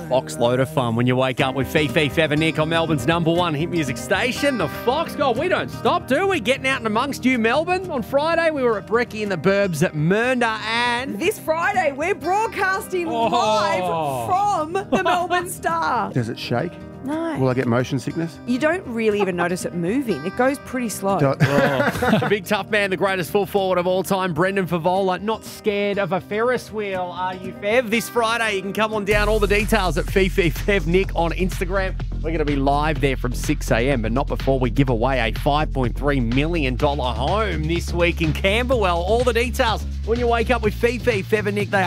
Fox load of fun when you wake up with Fifi, Fev and Nick on Melbourne's #1 hit music station, the Fox. God, we don't stop, do we? Getting out and amongst you, Melbourne. On Friday, we were at Brekkie in the Burbs at Mernda, and This Friday, we're broadcasting live from the Melbourne Star. Does it shake? No. Will I get motion sickness? You don't really even notice it moving. It goes pretty slow. the big tough man, the greatest full forward of all time, Brendan Favola, not scared of a Ferris wheel, are you, Fev? This Friday, you can come on down. All the details at Fifi, Fev, Nick on Instagram. We're going to be live there from 6 a.m, but not before we give away a $5.3 million home this week in Camberwell. All the details when you wake up with Fifi, Fev and Nick. They